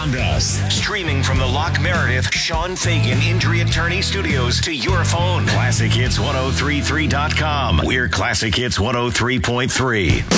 beyond us. Streaming from the Locke Meredith Sean Fagan Injury Attorney Studios to your phone. ClassicHits1033.com. We're Classic Hits 103.3.